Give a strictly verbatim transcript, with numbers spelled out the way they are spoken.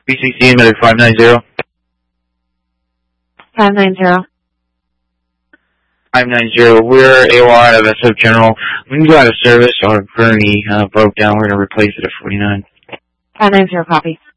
B C C another five nine zero. five nine zero. five nine zero. We're A W O L out of S F General. We can go out of service. Our gurney uh, broke down. We're going to replace it at forty-nine. five nine zero, copy.